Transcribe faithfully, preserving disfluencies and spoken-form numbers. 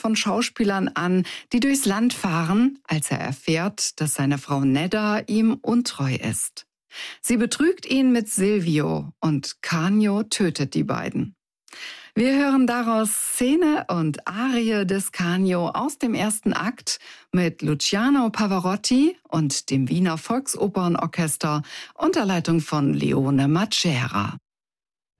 von Schauspielern an, die durchs Land fahren, als er erfährt, dass seine Frau Nedda ihm untreu ist. Sie betrügt ihn mit Silvio und Canio tötet die beiden. Wir hören daraus Szene und Arie des Canio aus dem ersten Akt mit Luciano Pavarotti und dem Wiener Volksopernorchester unter Leitung von Leone Macera.